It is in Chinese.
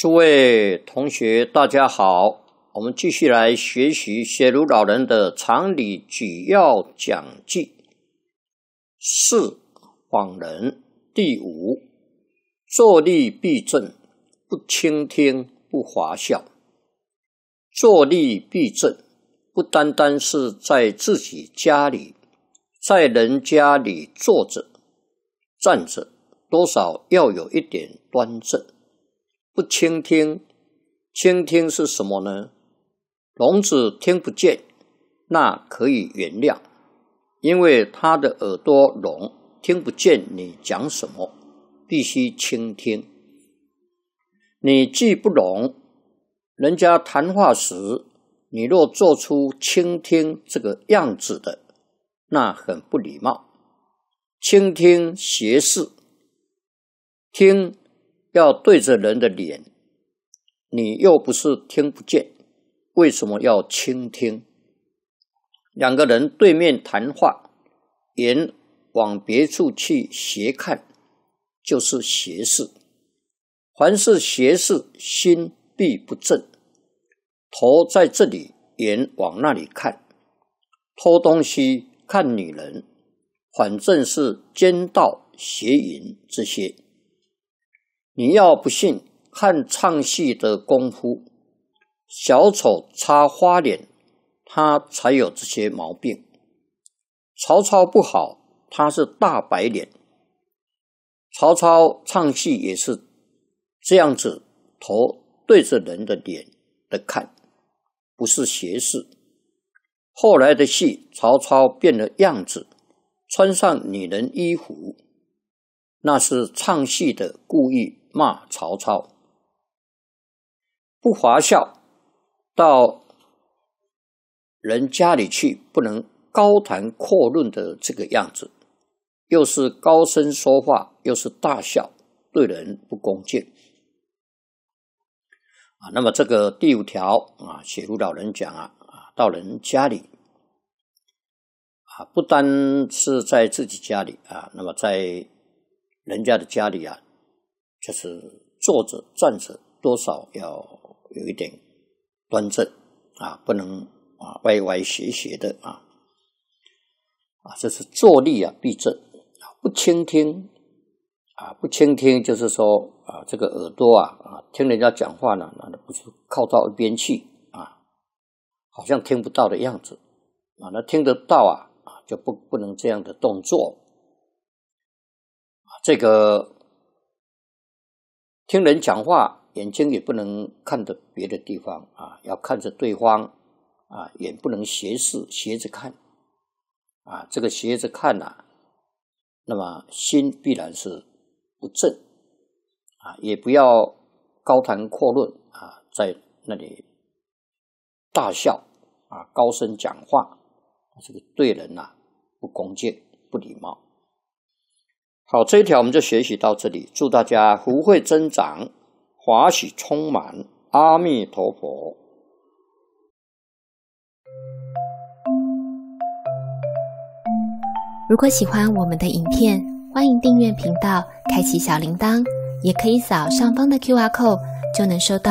诸位同学大家好，我们继续来学习写如老人的常理举要讲记4访人第5，坐立避正，不倾听不华笑。坐立避正不单单是在自己家里，在人家里坐着站着，多少要有一点端正。不倾听，倾听是什么呢？聋子听不见，那可以原谅，因为他的耳朵聋，听不见你讲什么，必须倾听。你既不聋，人家谈话时，你若做出倾听这个样子的，那很不礼貌。倾听斜视，听要对着人的脸，你又不是听不见，为什么要倾听？两个人对面谈话，眼往别处去斜看，就是斜视。凡是斜视，心必不正。头在这里，眼往那里看，偷东西看女人，反正是奸盗邪淫这些。你要不信，看唱戏的功夫，小丑擦花脸，他才有这些毛病。曹操不好，他是大白脸。曹操唱戏也是这样子，头对着人的脸的看，不是斜视。后来的戏，曹操变了样子，穿上女人衣服，那是唱戏的故意骂曹操。不华笑，到人家里去不能高谈阔论的这个样子，又是高声说话，又是大笑，对人不恭敬。那么这个第5条写如老人讲到人家里不单是在自己家里那么在人家的家里就是坐着站着，多少要有一点端正不能歪歪斜斜的这是坐立避正。不倾听不倾听就是说这个耳朵听人家讲话呢，那不是靠到一边去好像听不到的样子那听得到就不能这样的动作。这个听人讲话，眼睛也不能看着别的地方要看着对方眼不能斜视，斜着看这个斜着看那么心必然是不正也不要高谈阔论在那里大笑高声讲话，这个对人不恭敬不礼貌。好，这一条我们就学习到这里，祝大家福慧增长，华喜充满，阿弥陀佛。 如果喜欢我们的影片，欢迎订阅频道，开启小铃铛，也可以扫上方的 QR code，就能收到